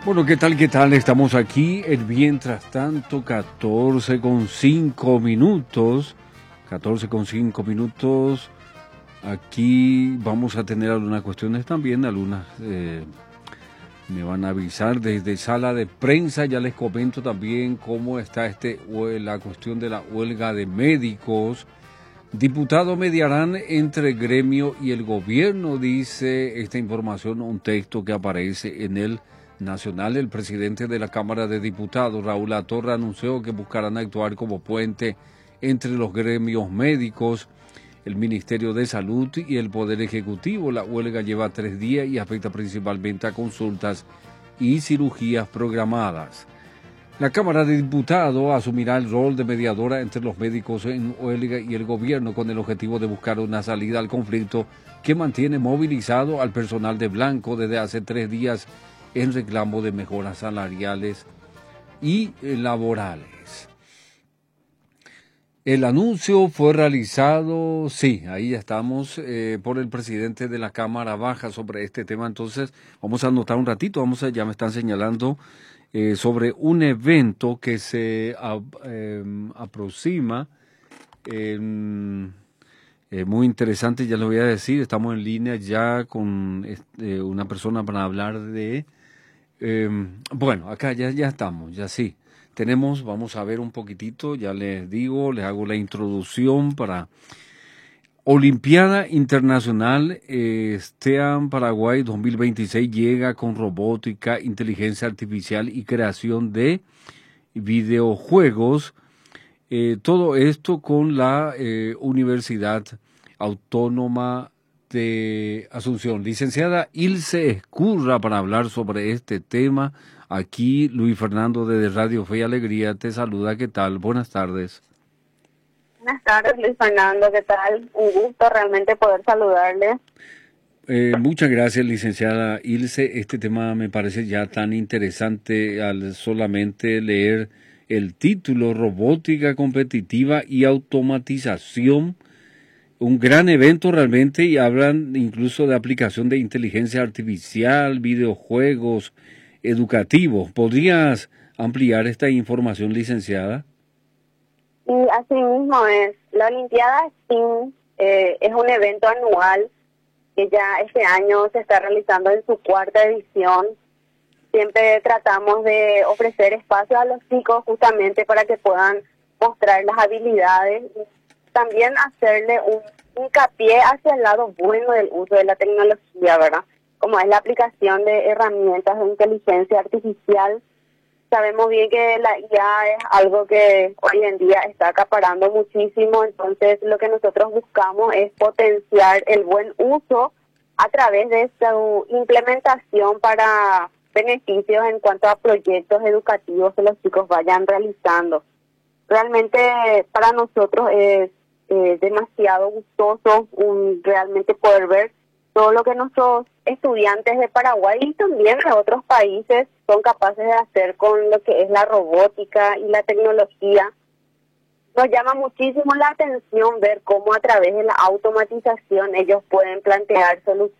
Bueno, ¿qué tal? ¿Qué tal? Estamos aquí en Mientras Tanto, 14:05. 14:05. Aquí vamos a tener algunas cuestiones también, algunas me van a avisar desde sala de prensa. Ya les comento también cómo está la cuestión de la huelga de médicos. Diputados mediarán entre gremio y el gobierno, dice esta información, un texto que aparece en el Nacional. El presidente de la Cámara de Diputados, Raúl Latorre, anunció que buscarán actuar como puente entre los gremios médicos, el Ministerio de Salud y el Poder Ejecutivo. La huelga lleva 3 días y afecta principalmente a consultas y cirugías programadas. La Cámara de Diputados asumirá el rol de mediadora entre los médicos en huelga y el gobierno con el objetivo de buscar una salida al conflicto que mantiene movilizado al personal de Blanco desde hace 3 días en reclamo de mejoras salariales y laborales. El anuncio fue realizado, sí, ahí ya estamos, por el presidente de la Cámara Baja sobre este tema. Entonces vamos a anotar un ratito, ya me están señalando sobre un evento que se aproxima, muy interesante, ya les voy a decir. Estamos en línea ya con una persona para hablar de... bueno, acá ya estamos, ya sí. Vamos a ver un poquitito, ya les digo, les hago la introducción para Olimpiada Internacional STEAM Paraguay 2026 llega con robótica, inteligencia artificial y creación de videojuegos. Todo esto con la Universidad Autónoma de Asunción. Licenciada Ilse Escurra para hablar sobre este tema. Aquí Luis Fernando de Radio Fe y Alegría te saluda. ¿Qué tal? Buenas tardes. Buenas tardes, Luis Fernando, ¿qué tal? Un gusto realmente poder saludarle. Muchas gracias, licenciada Ilse. Este tema me parece ya tan interesante al solamente leer el título: Robótica competitiva y automatización. Un gran evento realmente, y hablan incluso de aplicación de inteligencia artificial, videojuegos educativos. ¿Podrías ampliar esta información, licenciada? Y así mismo es. La Olimpiada STEAM es un evento anual que ya este año se está realizando en su 4ª edición. Siempre tratamos de ofrecer espacio a los chicos justamente para que puedan mostrar las habilidades y también hacerle un hincapié hacia el lado bueno del uso de la tecnología, ¿verdad? Como es la aplicación de herramientas de inteligencia artificial. Sabemos bien que la IA es algo que hoy en día está acaparando muchísimo, entonces lo que nosotros buscamos es potenciar el buen uso a través de su implementación para beneficios en cuanto a proyectos educativos que los chicos vayan realizando. Realmente para nosotros es demasiado gustoso realmente poder ver todo lo que nuestros estudiantes de Paraguay y también de otros países son capaces de hacer con lo que es la robótica y la tecnología. Nos llama muchísimo la atención ver cómo a través de la automatización ellos pueden plantear